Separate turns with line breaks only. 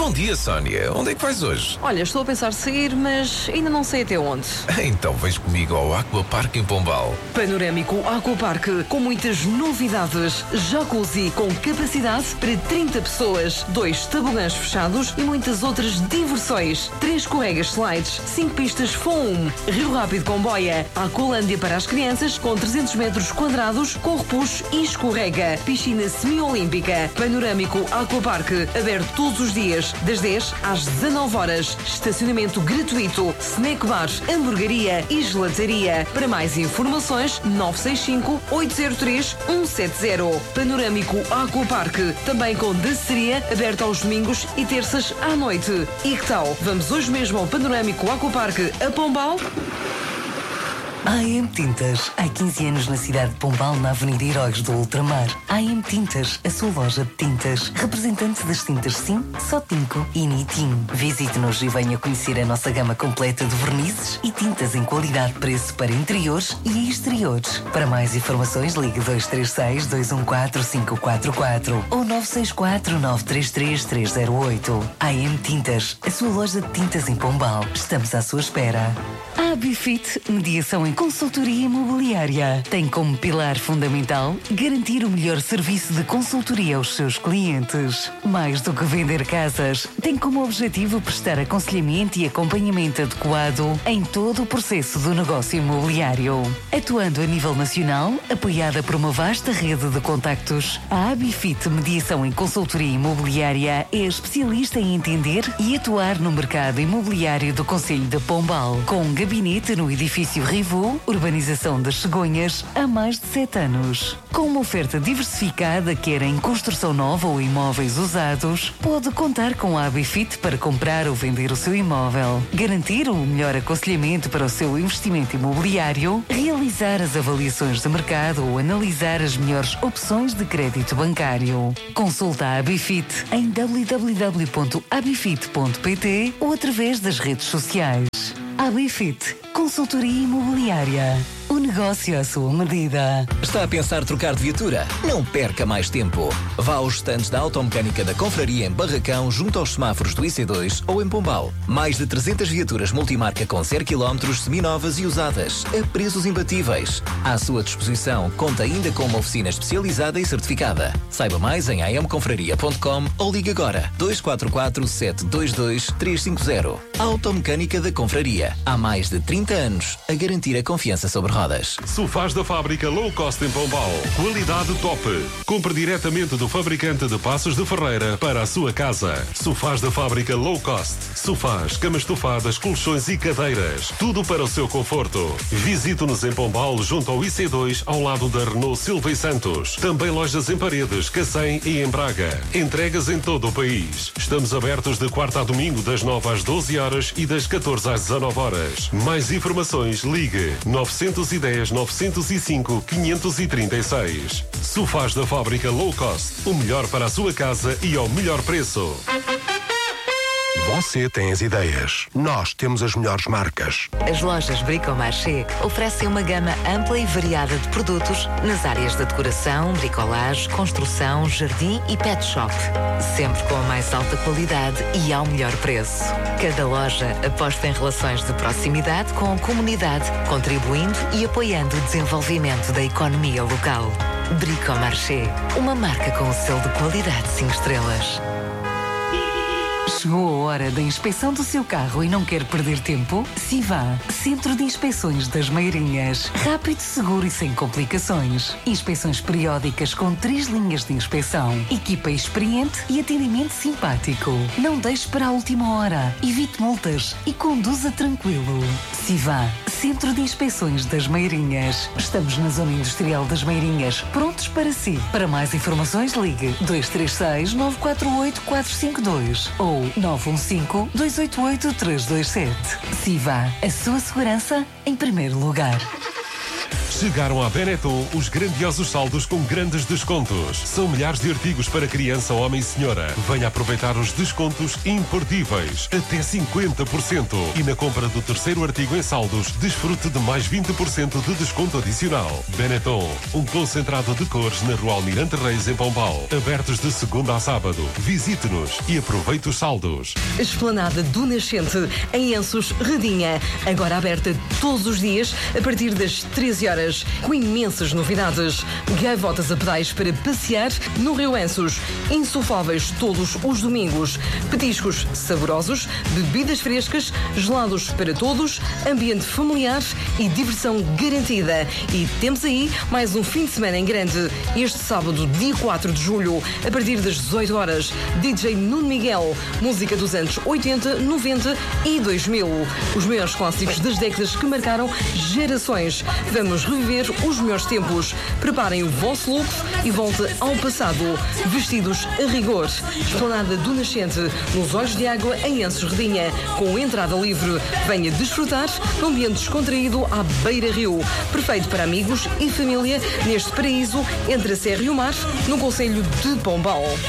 Bom dia, Sónia. Onde é que vais hoje?
Olha, estou a pensar sair, mas ainda não sei até onde.
Então vens comigo ao Aquapark em Pombal.
Panorâmico Aquapark, com muitas novidades. Jacuzzi com capacidade para 30 pessoas, 2 tobogãs fechados e muitas outras diversões. 3 escorregas slides, 5 pistas foam, Rio Rápido com boia, Aqualândia para as crianças com 300 metros quadrados, com repuxo e escorrega. Piscina semi-olímpica. Panorâmico Aquapark, aberto todos os dias, das 10 às 19 horas. Estacionamento gratuito, snack bar, hamburgueria e gelataria. Para mais informações, 965-803-170. Panorâmico Aquapark, também com danceteria, aberta aos domingos e terças à noite. E que tal? Vamos hoje mesmo ao Panorâmico Aquapark a Pombal?
AM Tintas, há 15 anos na cidade de Pombal, na Avenida Heróis do Ultramar. AM Tintas, a sua loja de tintas, representante das tintas Sim, Sotinco e Nitim. Visite-nos e venha conhecer a nossa gama completa de vernizes e tintas em qualidade de preço para interiores e exteriores. Para mais informações, ligue 236-214-544 ou 964-933-308. AM Tintas, a sua loja de tintas em Pombal. Estamos à sua espera. A Abifit, mediação em consultoria imobiliária, tem como pilar fundamental garantir o melhor serviço de consultoria aos seus clientes. Mais do que vender casas, tem como objetivo prestar aconselhamento e acompanhamento adequado em todo o processo do negócio imobiliário. Atuando a nível nacional, apoiada por uma vasta rede de contactos, a Abifit Mediação em Consultoria Imobiliária é especialista em entender e atuar no mercado imobiliário do Concelho de Pombal, com um gabinete no edifício Rivu, urbanização das Cegonhas, há mais de 7 anos. Com uma oferta diversificada, quer em construção nova ou imóveis usados, pode contar com a Abifit para comprar ou vender o seu imóvel, garantir o melhor aconselhamento para o seu investimento imobiliário, realizar as avaliações de mercado ou analisar as melhores opções de crédito bancário. Consulta a Abifit em www.abifit.pt ou através das redes sociais. Abifit, consultoria imobiliária. O negócio à sua medida.
Está a pensar trocar de viatura? Não perca mais tempo. Vá aos estandes da Automecânica da Confraria em Barracão, junto aos semáforos do IC2 ou em Pombal. Mais de 300 viaturas multimarca com 0 km, seminovas e usadas, a preços imbatíveis. À sua disposição, conta ainda com uma oficina especializada e certificada. Saiba mais em amconfraria.com ou ligue agora 244 722 350. Automecânica da Confraria. Há mais de 30 anos a garantir a confiança sobre rodas.
Sofás da fábrica Low Cost em Pombal. Qualidade top. Compre diretamente do fabricante de Passos de Ferreira para a sua casa. Sofás da fábrica Low Cost. Sofás, camas estofadas, colchões e cadeiras. Tudo para o seu conforto. Visite-nos em Pombal, junto ao IC2, ao lado da Renault Silva e Santos. Também lojas em Paredes, Cacém e em Braga. Entregas em todo o país. Estamos abertos de quarta a domingo, das 9 às 12 horas e das 14 às 19 horas. Mais informações, ligue 910-905-536. Sofás da fábrica Low Cost. O melhor para a sua casa e ao melhor preço.
Você tem as ideias. Nós temos as melhores marcas.
As lojas Bricomarché oferecem uma gama ampla e variada de produtos nas áreas da decoração, bricolagem, construção, jardim e pet shop. Sempre com a mais alta qualidade e ao melhor preço. Cada loja aposta em relações de proximidade com a comunidade, contribuindo e apoiando o desenvolvimento da economia local. Bricomarché, uma marca com o selo de qualidade 5 estrelas. Chegou a hora da inspeção do seu carro e não quer perder tempo? Sivá, Centro de Inspeções das Meirinhas. Rápido, seguro e sem complicações. Inspeções periódicas com 3 linhas de inspeção. Equipa experiente e atendimento simpático. Não deixe para a última hora. Evite multas e conduza tranquilo. Sivá, Centro de Inspeções das Meirinhas. Estamos na Zona Industrial das Meirinhas, prontos para si. Para mais informações, ligue 236-948-452 ou 915-288-327. Sivá, a sua segurança em primeiro lugar.
Chegaram à Benetton os grandiosos saldos com grandes descontos. São milhares de artigos para criança, homem e senhora. Venha aproveitar os descontos imperdíveis. Até 50%. E na compra do terceiro artigo em saldos, desfrute de mais 20% de desconto adicional. Benetton, um concentrado de cores na Rua Almirante Reis, em Pombal. Abertos de segunda a sábado. Visite-nos e aproveite os saldos.
Esplanada do Nascente, em Ensos, Redinha. Agora aberta todos os dias a partir das 13 horas. Com imensas novidades. Gaivotas a pedais para passear no Rio Ensos. Insufláveis todos os domingos. Petiscos saborosos, bebidas frescas, gelados para todos, ambiente familiar e diversão garantida. E temos aí mais um fim de semana em grande. Este sábado, dia 4 de julho, a partir das 18 horas, DJ Nuno Miguel, música dos anos 80, 90 e 2000. Os maiores clássicos das décadas que marcaram gerações. Vamos reviver os melhores tempos. Preparem o vosso look e volta ao passado. Vestidos a rigor. Esplanada do Nascente, nos Olhos de Água, em Ensos, Redinha, com entrada livre. Venha desfrutar num ambiente descontraído à beira-rio. Perfeito para amigos e família neste paraíso entre a Serra e o Mar, no concelho de Pombal.